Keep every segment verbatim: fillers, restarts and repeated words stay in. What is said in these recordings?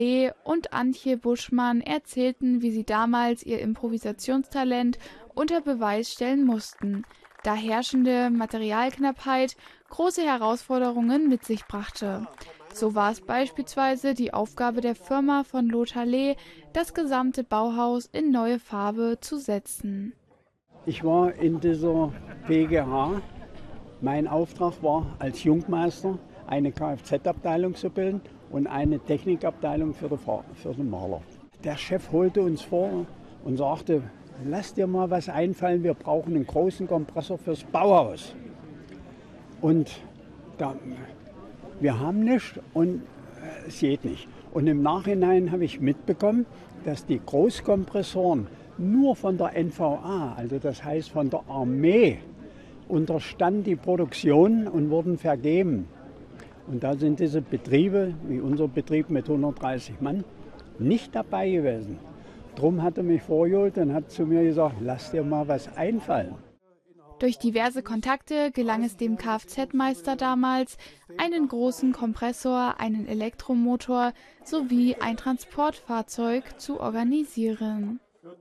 und Antje Buschmann erzählten, wie sie damals ihr Improvisationstalent unter Beweis stellen mussten, da herrschende Materialknappheit große Herausforderungen mit sich brachte. So war es beispielsweise die Aufgabe der Firma von Lothar Lee, das gesamte Bauhaus in neue Farbe zu setzen. Ich war in dieser B G H. Mein Auftrag war, als Jungmeister eine Kfz-Abteilung zu bilden und eine Technikabteilung für den, für den Maler. Der Chef holte uns vor und sagte, lass dir mal was einfallen, wir brauchen einen großen Kompressor fürs Bauhaus. Und da, wir haben nichts und es geht nicht. Und im Nachhinein habe ich mitbekommen, dass die Großkompressoren nur von der N V A, also das heißt von der Armee, unterstand die Produktion und wurden vergeben. Und da sind diese Betriebe, wie unser Betrieb mit hundertdreißig Mann, nicht dabei gewesen. Drum hat er mich vorgeholt und hat zu mir gesagt, lass dir mal was einfallen. Durch diverse Kontakte gelang es dem Kfz-Meister damals, einen großen Kompressor, einen Elektromotor sowie ein Transportfahrzeug zu organisieren.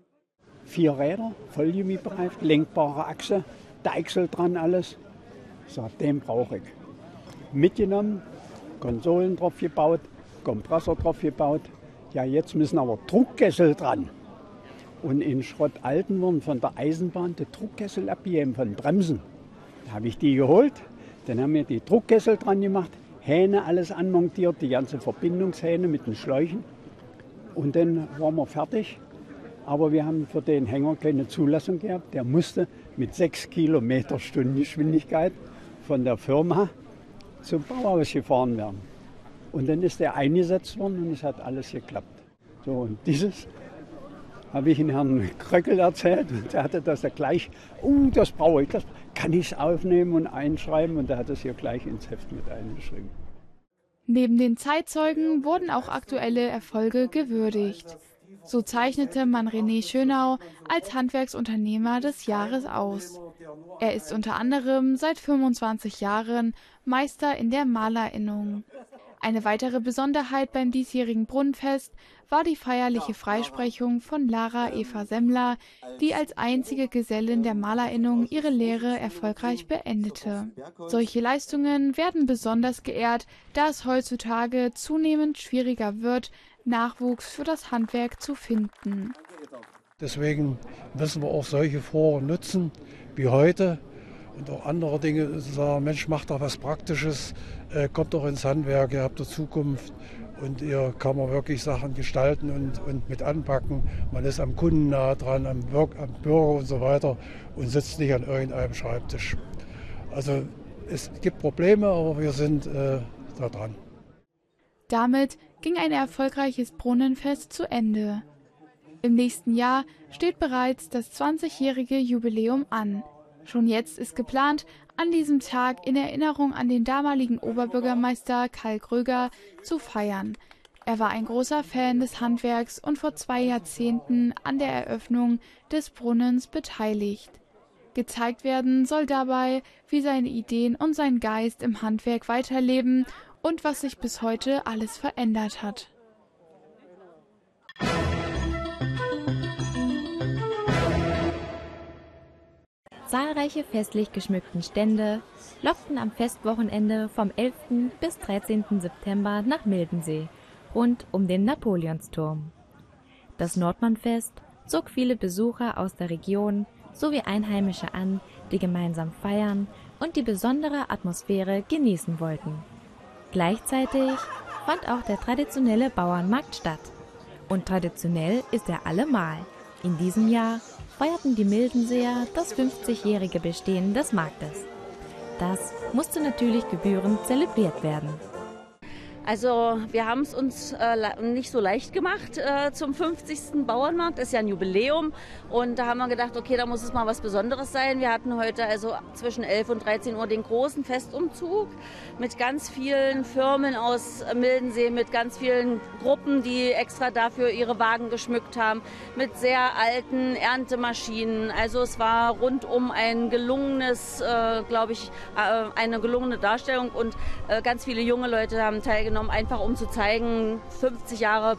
Vier Räder, vollgummibereift, lenkbare Achse, Deichsel dran, alles. Ich sag, den brauche ich. Mitgenommen, Konsolen drauf gebaut, Kompressor drauf gebaut. Ja, jetzt müssen aber Druckkessel dran. Und in Schrottalten wurden von der Eisenbahn die Druckkessel abgegeben, von Bremsen. Da habe ich die geholt, dann haben wir die Druckkessel dran gemacht, Hähne alles anmontiert, die ganze Verbindungshähne mit den Schläuchen. Und dann waren wir fertig. Aber wir haben für den Hänger keine Zulassung gehabt. Der musste mit sechs Kilometer Stundengeschwindigkeit von der Firma zum Bauhaus gefahren werden. Und dann ist er eingesetzt worden und es hat alles geklappt. So, und dieses habe ich den Herrn Kröckel erzählt und er hatte das ja gleich, oh, das brauche ich, das kann ich aufnehmen und einschreiben und er hat es hier gleich ins Heft mit eingeschrieben. Neben den Zeitzeugen wurden auch aktuelle Erfolge gewürdigt. So zeichnete man René Schönau als Handwerksunternehmer des Jahres aus. Er ist unter anderem seit fünfundzwanzig Jahren Meister in der Malerinnung. Eine weitere Besonderheit beim diesjährigen Brunnenfest war die feierliche Freisprechung von Lara Eva Semmler, die als einzige Gesellin der Malerinnung ihre Lehre erfolgreich beendete. Solche Leistungen werden besonders geehrt, da es heutzutage zunehmend schwieriger wird, Nachwuchs für das Handwerk zu finden. Deswegen müssen wir auch solche Foren nutzen wie heute und auch andere Dinge sagen, Mensch, macht doch was Praktisches, äh, kommt doch ins Handwerk, ihr habt eine Zukunft und ihr kann man wirklich Sachen gestalten und, und mit anpacken. Man ist am Kunden nah dran, am, Wirk, am Bürger und so weiter und sitzt nicht an irgendeinem Schreibtisch. Also es gibt Probleme, aber wir sind äh, da dran. Damit ging ein erfolgreiches Brunnenfest zu Ende. Im nächsten Jahr steht bereits das zwanzigjährige Jubiläum an. Schon jetzt ist geplant, an diesem Tag in Erinnerung an den damaligen Oberbürgermeister Karl Gröger zu feiern. Er war ein großer Fan des Handwerks und vor zwei Jahrzehnten an der Eröffnung des Brunnens beteiligt. Gezeigt werden soll dabei, wie seine Ideen und sein Geist im Handwerk weiterleben und was sich bis heute alles verändert hat. Zahlreiche festlich geschmückten Stände lockten am Festwochenende vom elften bis dreizehnten September nach Mildensee, rund um den Napoleonsturm. Das Nordmannfest zog viele Besucher aus der Region sowie Einheimische an, die gemeinsam feiern und die besondere Atmosphäre genießen wollten. Gleichzeitig fand auch der traditionelle Bauernmarkt statt. Und traditionell ist er allemal. In diesem Jahr feierten die Mildenseer das fünfzigjährige Bestehen des Marktes. Das musste natürlich gebührend zelebriert werden. Also wir haben es uns äh, nicht so leicht gemacht äh, zum fünfzigsten Bauernmarkt. Das ist ja ein Jubiläum und da haben wir gedacht, okay, da muss es mal was Besonderes sein. Wir hatten heute also zwischen elf und dreizehn Uhr den großen Festumzug mit ganz vielen Firmen aus Mildensee, mit ganz vielen Gruppen, die extra dafür ihre Wagen geschmückt haben, mit sehr alten Erntemaschinen. Also es war rundum ein gelungenes, äh, glaube ich, äh, eine gelungene Darstellung und äh, ganz viele junge Leute haben teilgenommen. genommen, einfach um zu zeigen, fünfzig Jahre